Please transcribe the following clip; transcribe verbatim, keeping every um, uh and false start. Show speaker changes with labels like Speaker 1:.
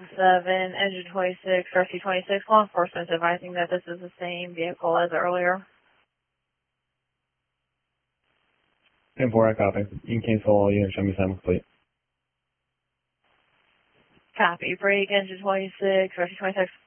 Speaker 1: seven, engine twenty-six, rescue twenty-six, law enforcement advising that this is the same vehicle as earlier.
Speaker 2: ten four, I copy. You can cancel all units, show me time complete.
Speaker 1: Copy. Brake, engine twenty-six, rescue twenty-six,